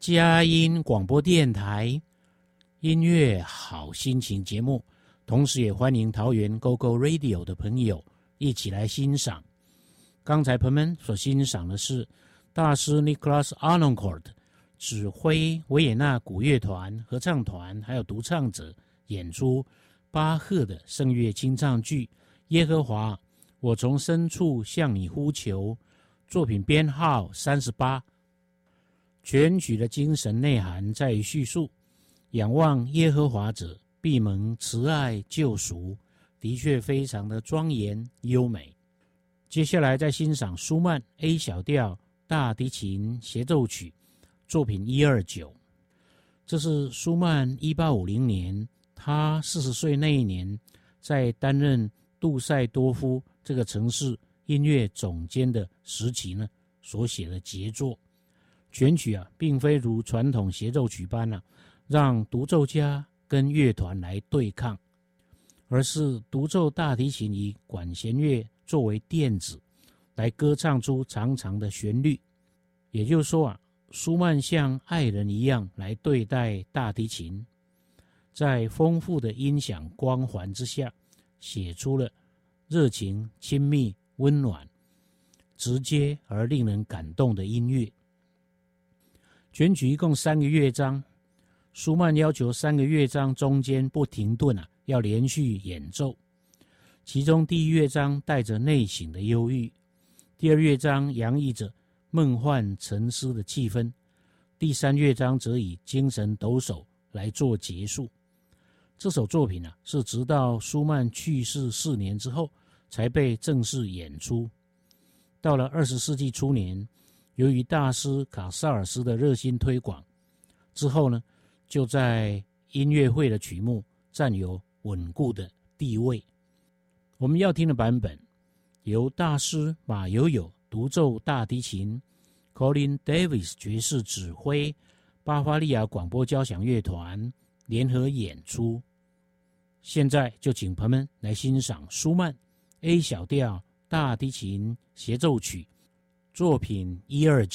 佳音广播电台音乐好心情节目，同时也欢迎桃园 GoGo Radio 的朋友一起来欣赏。刚才朋友们所欣赏的是大师 Nicholas Harnoncourt 指挥维也纳古乐团、合唱团还有独唱者演出巴赫的圣乐清唱剧《耶和华，我从深处向你呼求》，作品编号38。全曲的精神内涵在于叙述仰望耶和华者必蒙慈爱救赎，的确非常的庄严优美。接下来再欣赏舒曼 A 小调大提琴协奏曲作品129，这是舒曼1850年他40岁那一年在担任杜塞多夫这个城市音乐总监的时期呢所写的杰作。全曲并非如传统协奏曲般让独奏家跟乐团来对抗，而是独奏大提琴以管弦乐作为垫子来歌唱出长长的旋律。也就是说舒曼像爱人一样来对待大提琴，在丰富的音响光环之下写出了热情、亲密、温暖、直接而令人感动的音乐。全曲一共3个乐章，舒曼要求3个乐章中间不停顿要连续演奏。其中第一乐章带着内省的忧郁，第二乐章洋溢着梦幻沉思的气氛，第3乐章则以精神抖擞来做结束。这首作品是直到舒曼去世4年之后才被正式演出。到了20世纪初年，由于大师卡萨尔斯的热心推广之后呢，就在音乐会的曲目占有稳固的地位。我们要听的版本由大师马友友独奏大提琴， Colin Davis 爵士指挥，巴伐利亚广播交响乐团联合演出。现在就请朋友们来欣赏舒曼 A 小调大提琴协奏曲作品129。